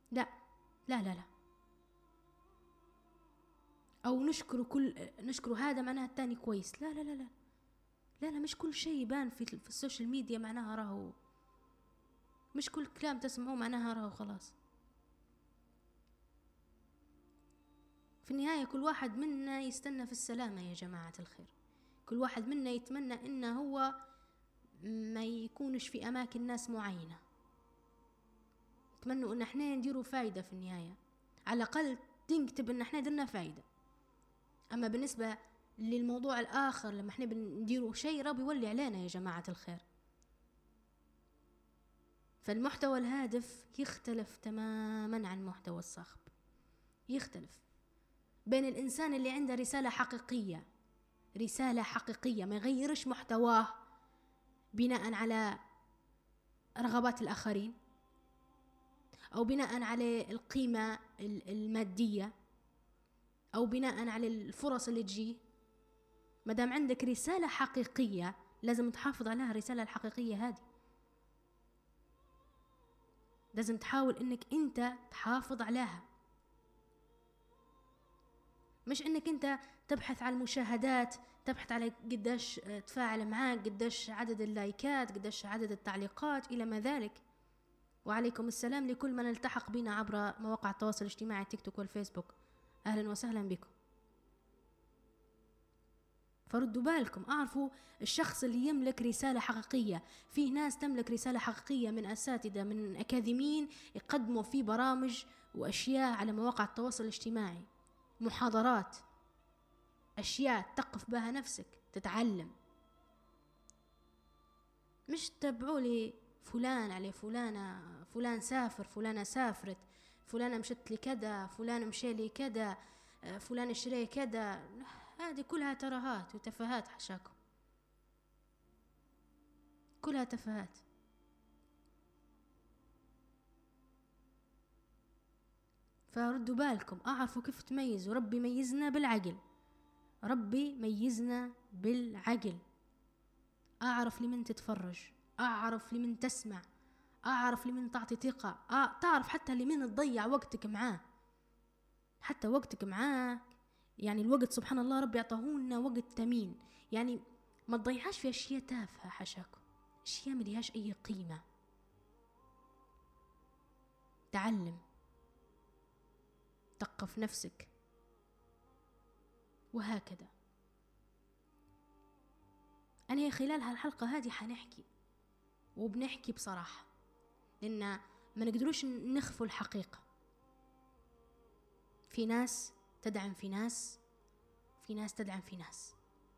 لا لا لا لا. أو نشكر هذا معناها التاني كويس. لا لا لا لا لا لا. مش كل شيء يبان في السوشيال ميديا معناها راهو، مش كل كلام تسمعوه معناها راهو خلاص. في النهاية كل واحد منا يستنى في السلامة يا جماعة الخير. كل واحد منا يتمنى إنه هو ما يكونش في أماكن ناس معينة. يتمنوا إن احنا نديروا فايدة في النهاية، على الأقل تنكتب إن احنا درنا فايدة. أما بالنسبة للموضوع الآخر لما احنا بنديروا شيء راه بيولي علينا يا جماعة الخير. فالمحتوى الهادف يختلف تماما عن محتوى الصاخب. يختلف بين الإنسان اللي عنده رسالة حقيقية ما يغيرش محتواه بناء على رغبات الآخرين أو بناء على القيمة المادية أو بناء على الفرص اللي تجيه. مدام عندك رسالة حقيقية لازم تحافظ عليها. الرسالة الحقيقية هذه لازم تحاول إنك أنت تحافظ عليها، مش إنك أنت تبحث عن المشاهدات، تبحث على قداش تفاعل معاك، قداش عدد اللايكات، قداش عدد التعليقات إلى ما ذلك. وعليكم السلام لكل من التحق بنا عبر مواقع التواصل الاجتماعي تيك توك والفيسبوك، أهلا وسهلا بكم. فردوا بالكم، أعرفوا الشخص اللي يملك رسالة حقيقية. فيه ناس تملك رسالة حقيقية من أساتذة من أكاديميين يقدموا في برامج وأشياء على مواقع التواصل الاجتماعي، محاضرات، أشياء تقف بها نفسك تتعلم. مش تتبعوا لي فلان على فلانة، فلان سافر، فلانة سافرت، فلانة مشت لي كذا، فلان مشي لي كذا، فلان اشتري كذا. هذه كلها ترهات وتفاهات حشاكم، كلها تفاهات. فردوا بالكم، أعرفوا كيف تميزوا. ربي ميزنا بالعقل، ربي ميزنا بالعقل. أعرف لمن تتفرج، أعرف لمن تسمع، أعرف لمن تعطي ثقة، تعرف حتى لمن تضيع وقتك معاه. حتى وقتك معاه يعني الوقت سبحان الله ربي يعطاهولنا وقت ثمين، يعني ما تضيعش في أشياء تافهة حشاكم، أشياء ما لهاش أي قيمة. تعلم، تقف نفسك، وهكذا. أنا خلال هالحلقة هذه حنحكي، وبنحكي بصراحة، لأن ما نقدروش نخفوا الحقيقة. في ناس تدعم في ناس، في ناس تدعم في ناس.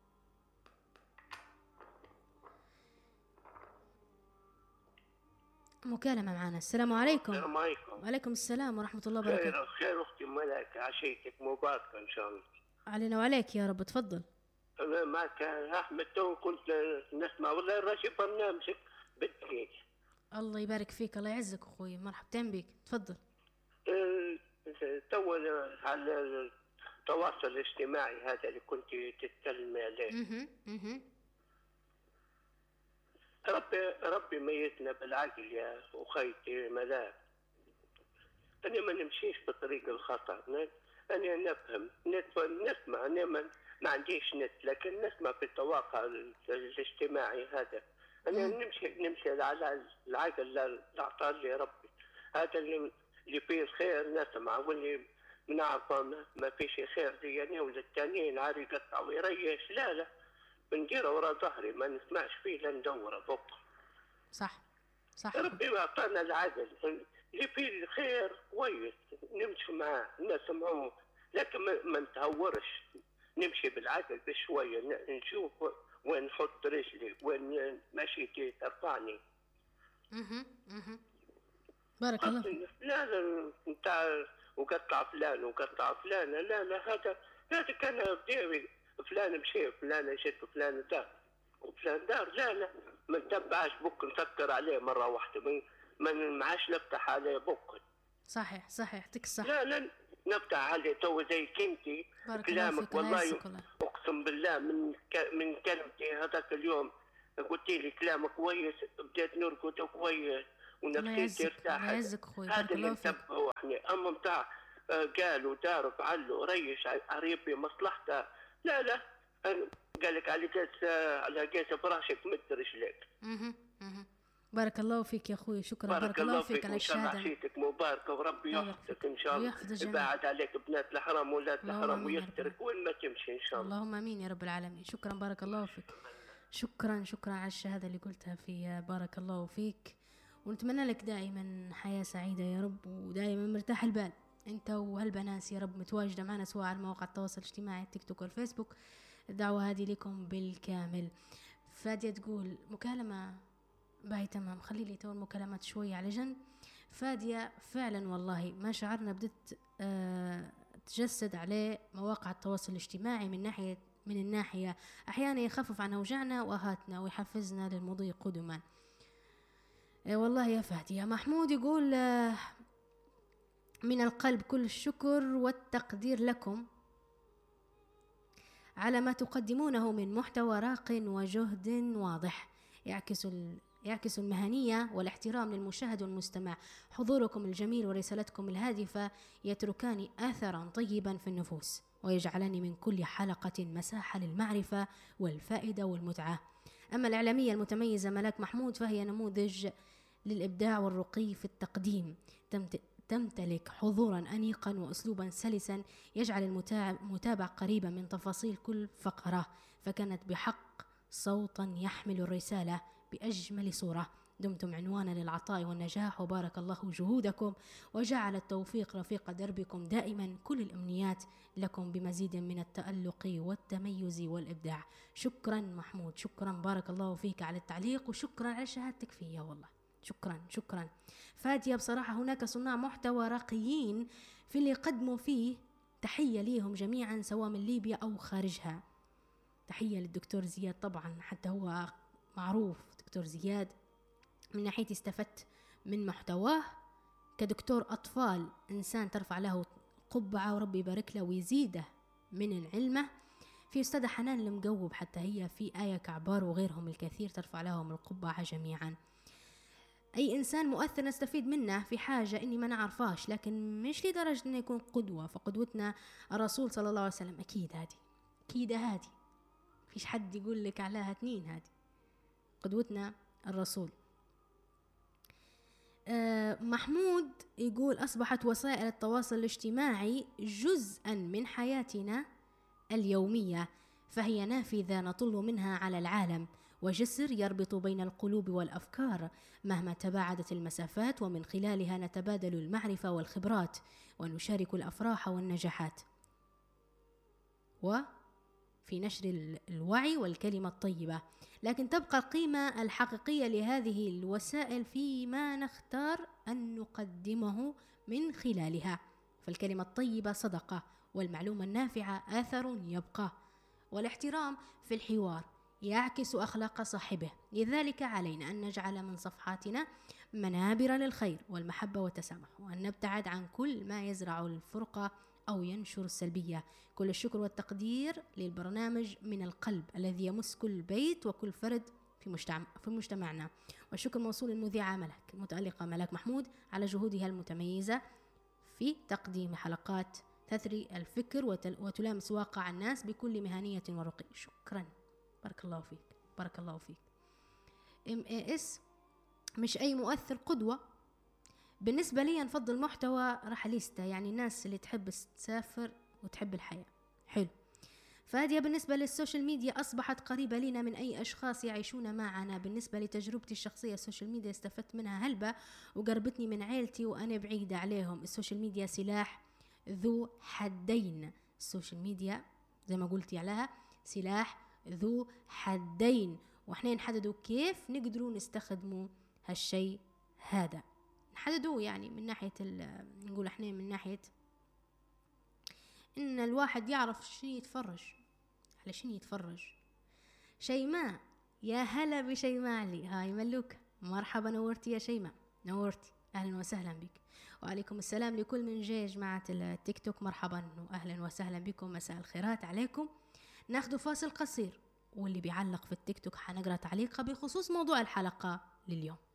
مكالمة معنا. السلام عليكم. السلام عليكم. وعليكم السلام ورحمة الله وبركاته. خير أختي ملك، عشيتك مباركة إن شاء الله. علينا وعليك يا رب. تفضل. أنا معك أحمد. تو كنت نسمع والله راشي برنامجك بالدقيق. الله يبارك فيك، الله يعزك أخوي، مرحبتين بك. تفضل. تو على التواصل الاجتماعي هذا اللي كنت تتكلمي عليه. ربي ميزنا بالعقل يا أخيتي ملاك. أنا ما نمشيش بطريق الخطأ. أنا نفهم نسمع. أنا ما عنديش نت، لكن نسمع في التواصل الاجتماعي هذا. أنا نمشي على العقل اللي أعطاه لي ربي. هذا اللي فيه الخير نسمع، واللي نعرفه ما فيش خير زي أنا ولا التانيين عاري يقطع ويريش. لا بنديره ورا ظهري، ما نسمعش فيه لندوره بكره. صح ربي أعطانا العقل اللي فيه الخير كويس نمشي معاه نسمعوه، لكن ما نتهورش. نمشي بالعقل بشوية، نشوف وين نحط رجلي، وين مشيتي ترفعني. بارك الله. لا انت وقطع فلان وقطع فلان. لا هذا كان بديوي. فلان مشي، فلان جت، فلان دار وفلان دار. لا ما نتبعش بك، نفكر عليه مرة واحدة، ما معاش نفتح عليه بك. صحيح يعطيك الصح. لا نفتح عليه تو زي كنتي كلامك. والله اقسم بالله من كلمتي هذاك اليوم قلت لي كلام كويس، بديت نرقد كويس ونفسيتي ارتاحت. هذا اللي نتبعه أما متاع قالوا داروا فعلوا ريش عريبي مصلحته، لا قال لك على قيس فراشك مد رجليك. بارك الله فيك يا أخوي، شكرا. بارك الله فيك على إن شاء الله الشهادة. عشيتك مباركة وربي يحفظك إن شاء الله، يبعد عليك بنات الحرام وولاد الحرام ويسترك وين ما تمشي إن شاء الله. اللهم آمين يا رب العالمين. شكرا، بارك الله فيك. شكرا على الشهادة اللي قلتها في بارك الله فيك، ونتمنى لك دائما حياة سعيدة يا رب، ودائما مرتاح البال انت وهالبنات يا رب، متواجدة معنا سواء على مواقع التواصل الاجتماعي التيك توك والفيسبوك. الدعوة هذه لكم بالكامل. فادية تقول مكالمة باي تمام، خلي لي تو المكالمات شوية على جنب. فادية فعلا والله ما شعرنا بدت تجسد عليه مواقع التواصل الاجتماعي من الناحية أحيانا يخفف عن أوجاعنا وآهاتنا ويحفزنا للمضي قدما. والله يا فهد. يا محمود يقول من القلب كل الشكر والتقدير لكم على ما تقدمونه من محتوى راق وجهد واضح يعكس المهنية والاحترام للمشاهد والمستمع. حضوركم الجميل ورسالتكم الهادفة يتركان أثرا طيبا في النفوس، ويجعلني من كل حلقة مساحة للمعرفة والفائدة والمتعة. أما الإعلامية المتميزة ملاك محمود فهي نموذج للإبداع والرقي في التقديم، تمتلك حضورا أنيقا وأسلوبا سلسا يجعل المتابع قريبا من تفاصيل كل فقرة، فكانت بحق صوتا يحمل الرسالة بأجمل صورة. دمتم عنوانا للعطاء والنجاح، وبارك الله جهودكم، وجعل التوفيق رفيق دربكم دائما. كل الأمنيات لكم بمزيد من التألق والتميز والإبداع. شكرا محمود، شكرا، بارك الله فيك على التعليق، وشكرا على شهادتك فيا والله. شكرا. فادية بصراحة هناك صناع محتوى راقيين في اللي يقدموا فيه، تحية ليهم جميعا سواء من ليبيا أو خارجها. تحية للدكتور زياد طبعا، حتى هو معروف دكتور زياد من ناحية استفدت من محتواه كدكتور أطفال، إنسان ترفع له قبعة وربي يبارك له ويزيده من علمه. في أستاذة حنان المقوب حتى هي، في آية كعبار وغيرهم الكثير ترفع لهم القبعة جميعا. أي إنسان مؤثر نستفيد منه في حاجة إني ما نعرفاش، لكن مش لدرجة إنه يكون قدوة. فقدوتنا الرسول صلى الله عليه وسلم، أكيد هذه فيش حد يقول لك عليها اتنين، هذه قدوتنا الرسول. محمود يقول أصبحت وسائل التواصل الاجتماعي جزءا من حياتنا اليومية، فهي نافذة نطل منها على العالم، وجسر يربط بين القلوب والأفكار مهما تباعدت المسافات، ومن خلالها نتبادل المعرفة والخبرات ونشارك الأفراح والنجاحات، وفي نشر الوعي والكلمة الطيبة. لكن تبقى القيمة الحقيقية لهذه الوسائل فيما نختار أن نقدمه من خلالها، فالكلمة الطيبة صدقة، والمعلومة النافعة أثر يبقى، والاحترام في الحوار يعكس أخلاق صاحبه. لذلك علينا أن نجعل من صفحاتنا منابر للخير والمحبة والتسامح، وأن نبتعد عن كل ما يزرع الفرقة أو ينشر السلبية. كل الشكر والتقدير للبرنامج من القلب الذي يمس كل بيت وكل فرد في مجتمعنا. والشكر موصول للمذيعة المتألقة ملاك محمود على جهودها المتميزة في تقديم حلقات تثري الفكر وتلامس واقع الناس بكل مهنية ورقي. شكرا، بارك الله فيك. MAS مش أي مؤثر قدوة بالنسبة لي، نفضل محتوى رحليستا، يعني الناس اللي تحب تسافر وتحب الحياة. حلو. فهذه بالنسبة للسوشيال ميديا أصبحت قريبة لنا من أي أشخاص يعيشون معنا. بالنسبة لتجربتي الشخصية السوشيال ميديا استفدت منها هلبة وقربتني من عيلتي وأنا بعيدة عليهم. السوشيال ميديا سلاح ذو حدين. السوشيال ميديا زي ما قلتي عليها سلاح ذو حدين، وإحنا نحددوا كيف نقدروا نستخدموا هالشيء هذا. نحددوا يعني من ناحية نقول إحنا من ناحية إن الواحد يعرف شنو يتفرج، على شنو يتفرج. شيماء، يا هلا بشيماء علي، هاي ملوك، مرحبا، نورتي يا شيماء، نورتي، أهلا وسهلا بك. وعليكم السلام لكل من جاي جماعة التيك توك، مرحبا وأهلا وسهلا بكم، مساء الخيرات عليكم. ناخذ فاصل قصير، واللي بيعلق في التيك توك حنقرأ تعليقه بخصوص موضوع الحلقة لليوم.